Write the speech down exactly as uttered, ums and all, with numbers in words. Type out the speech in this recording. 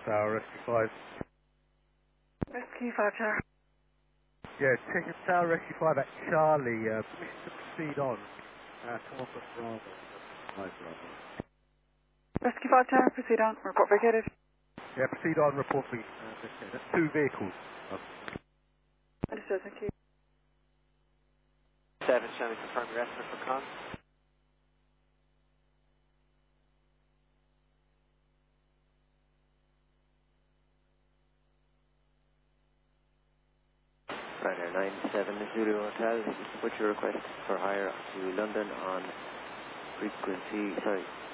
Tower, Rescue five. Rescue five Tower. Yeah, Chicken Tower, Rescue five at Charlie. Uh, permission to proceed on. Uh, come on, Bravo. Hi, Bravo. Rescue five Tower, proceed on. Report vacated. Yeah, proceed on, report me. Uh, that's two vehicles. Um, Understood, thank you. seven, shall we confirm your estimate for con? Ryanair nine seven Zulu Hotel, what's your request for hire to London on frequency, sorry,